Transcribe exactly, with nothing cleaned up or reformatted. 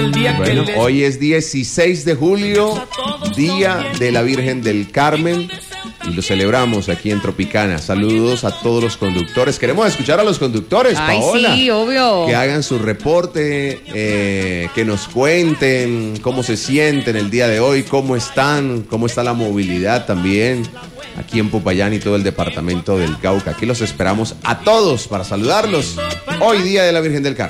Bueno, hoy es dieciséis de julio, Día de la Virgen del Carmen, y lo celebramos aquí en Tropicana. Saludos a todos los conductores. Queremos escuchar a los conductores, Ay, Paola. sí, obvio. Que hagan su reporte, eh, que nos cuenten cómo se sienten el día de hoy, cómo están, cómo está la movilidad también aquí en Popayán y todo el departamento del Cauca. Aquí los esperamos a todos para saludarlos. Hoy, Día de la Virgen del Carmen.